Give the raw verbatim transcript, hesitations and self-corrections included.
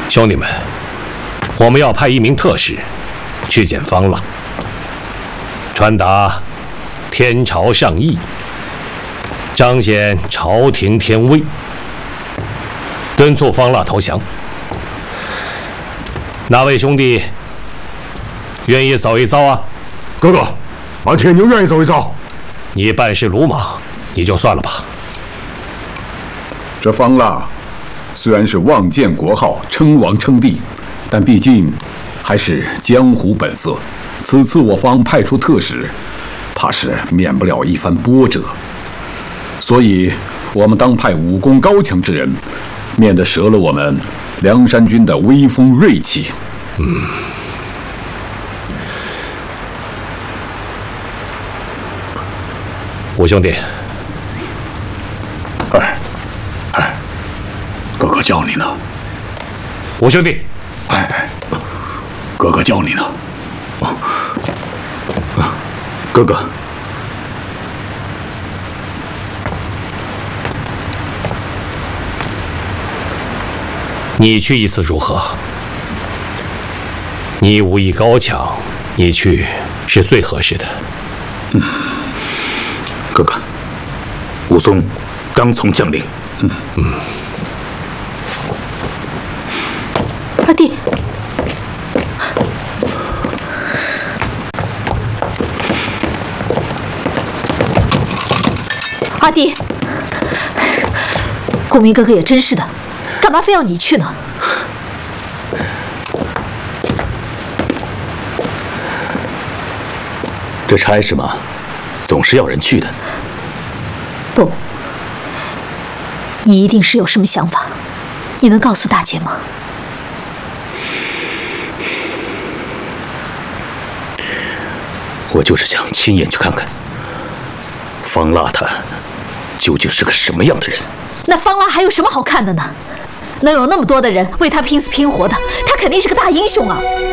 兄弟们，我们要派一名特使去见方腊，传达天朝上意，彰显朝廷天威，敦促方腊投降。哪位兄弟愿意走一遭啊？ 哥哥，俺铁牛愿意走一遭。 你办事鲁莽，你就算了吧。 这方腊虽然是妄建国号，称王称帝，但毕竟还是江湖本色。此次我方派出特使，怕是免不了一番波折。所以，我们当派武功高强之人，免得折了我们梁山军的威风锐气。 嗯。五兄弟， 哎，哎，哥哥叫你呢。 五兄弟， 哎哎，哥哥叫你呢。 啊，哥哥， 你去一次如何？你武艺高强，你去是最合适的。 嗯。哥哥，武松刚从将领。嗯嗯。 二弟，二弟，顾明哥哥也真是的，干嘛非要你去呢？ 这差事嘛，总是要人去的。 不，你一定是有什么想法，你能告诉大姐吗？ 我就是想亲眼去看看，方腊他究竟是个什么样的人。 那方腊还有什么好看的呢？能有那么多的人为他拼死拼活的，他肯定是个大英雄啊！